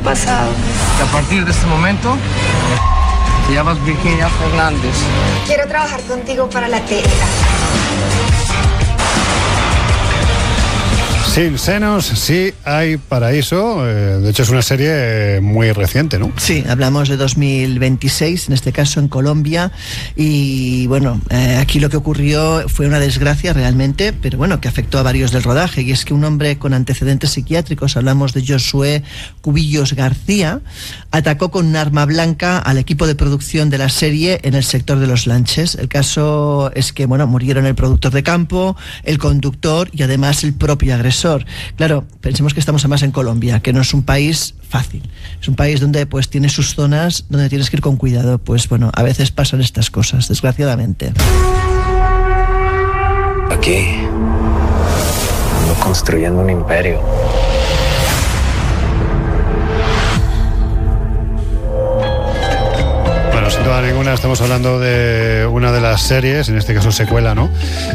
pasado. A partir de este momento, te llamas Virginia Fernández. Quiero trabajar contigo para la tele. Sin senos, sí hay paraíso. De hecho, es una serie muy reciente, ¿no? Sí, hablamos de 2026, en este caso en Colombia. Y bueno, aquí lo que ocurrió fue una desgracia realmente, pero bueno, que afectó a varios del rodaje. Y es que un hombre con antecedentes psiquiátricos, hablamos de Josué Cubillos García, atacó con un arma blanca al equipo de producción de la serie en el sector de Los Lanches. El caso es que, bueno, murieron el productor de campo, el conductor y además el propio agresor. Claro, pensemos que estamos además en Colombia, que no es un país fácil. Es un país donde pues tiene sus zonas donde tienes que ir con cuidado. Pues bueno, a veces pasan estas cosas, desgraciadamente. Aquí ando construyendo un imperio. Sin duda ninguna estamos hablando de una de las series, en este caso secuela, ¿no?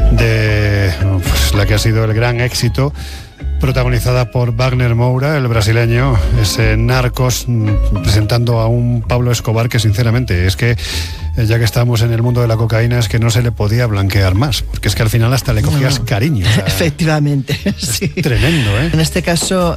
De pues, la que ha sido el gran éxito, protagonizada por Wagner Moura, el brasileño, ese Narcos, presentando a un Pablo Escobar que sinceramente es que, ya que estamos en el mundo de la cocaína, es que no se le podía blanquear más, porque es que al final hasta le cogías cariño. O sea, efectivamente, sí. Tremendo, ¿eh? En este caso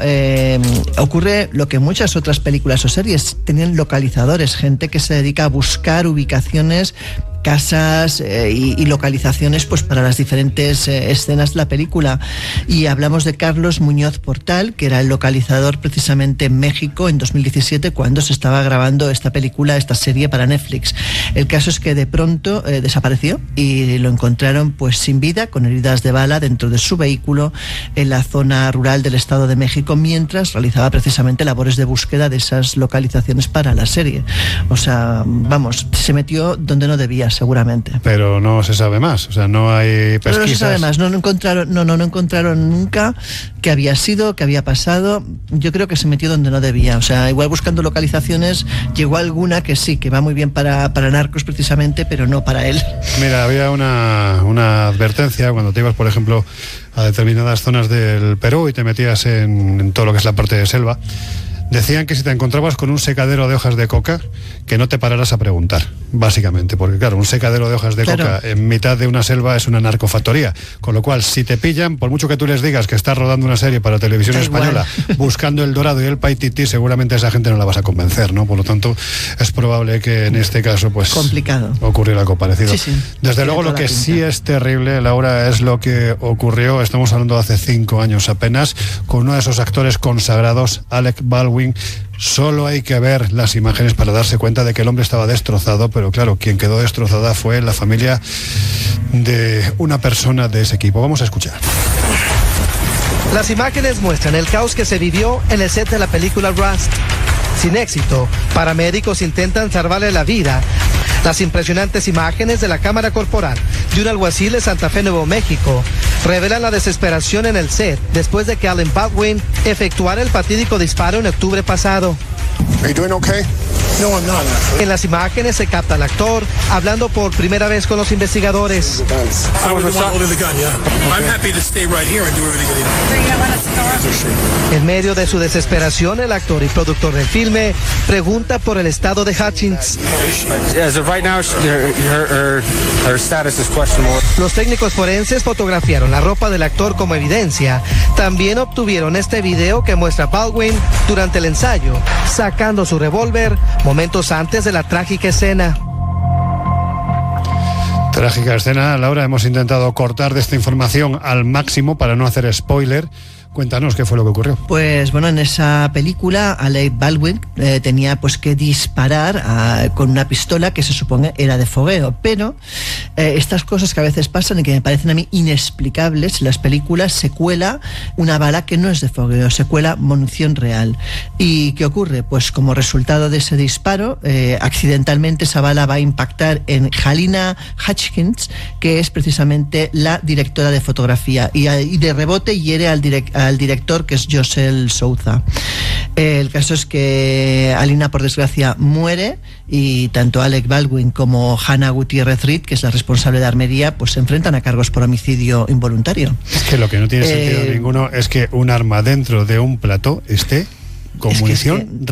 ocurre lo que muchas otras películas o series tenían localizadores, gente que se dedica a buscar ubicaciones, casas y localizaciones pues para las diferentes escenas de la película. Y hablamos de Carlos Muñoz Portal, que era el localizador precisamente en México en 2017, cuando se estaba grabando esta película, esta serie para Netflix. El caso es que de pronto desapareció y lo encontraron pues sin vida, con heridas de bala dentro de su vehículo en la zona rural del Estado de México, mientras realizaba precisamente labores de búsqueda de esas localizaciones para la serie. O sea, vamos, se metió donde no debía, seguramente. Pero no se sabe más, o sea, no hay pesquisas. No se sabe más, no encontraron nunca qué había sido, qué había pasado. Yo creo que se metió donde no debía, o sea, igual buscando localizaciones, llegó alguna que sí, que va muy bien para Narcos precisamente, pero no para él. Mira, había una advertencia cuando te ibas, por ejemplo, a determinadas zonas del Perú y te metías en todo lo que es la parte de selva. Decían que si te encontrabas con un secadero de hojas de coca, que no te pararas a preguntar, básicamente, porque claro, un secadero de hojas de coca en mitad de una selva es una narcofactoría, con lo cual si te pillan, por mucho que tú les digas que estás rodando una serie para Televisión Española, buscando El Dorado y el Paititi, seguramente a esa gente no la vas a convencer, ¿no? Por lo tanto, es probable que en este caso, pues, complicado, ocurriera algo parecido. Sí, sí. Desde luego lo que sí es terrible, Laura, es lo que ocurrió, estamos hablando de hace 5 años apenas, con uno de esos actores consagrados, Alec Baldwin. Solo hay que ver las imágenes para darse cuenta de que el hombre estaba destrozado, pero claro, quien quedó destrozada fue la familia de una persona de ese equipo. Vamos a escuchar. Las imágenes muestran el caos que se vivió en el set de la película Rust. Sin éxito, paramédicos intentan salvarle la vida. Las impresionantes imágenes de la cámara corporal de un alguacil de Santa Fe, Nuevo México, revelan la desesperación en el set después de que Alec Baldwin efectuara el fatídico disparo en octubre pasado. Are you doing okay? No, I'm not. En las imágenes se capta al actor hablando por primera vez con los investigadores. En medio de su desesperación, el actor y productor del filme pregunta por el estado de Hutchins. Los técnicos forenses fotografiaron la ropa del actor como evidencia. También obtuvieron este video que muestra a Baldwin durante el ensayo, sacando su revólver momentos antes de la trágica escena. Trágica escena, Laura, hemos intentado cortar de esta información al máximo para no hacer spoiler. Cuéntanos qué fue lo que ocurrió. Pues bueno, en esa película Alec Baldwin tenía pues que disparar con una pistola que se supone era de fogueo, pero estas cosas que a veces pasan y que me parecen a mí inexplicables, en las películas se cuela una bala que no es de fogueo, se cuela munición real. ¿Y qué ocurre? Pues como resultado de ese disparo, accidentalmente esa bala va a impactar en Halyna Hutchins, que es precisamente la directora de fotografía, y de rebote hiere al director, que es Josel Souza. El caso es que Halyna, por desgracia, muere, y tanto Alec Baldwin como Hannah Gutiérrez Reed, que es la responsable de armería, pues se enfrentan a cargos por homicidio involuntario. Es que lo que no tiene sentido ninguno es que un arma dentro de un plató esté con munición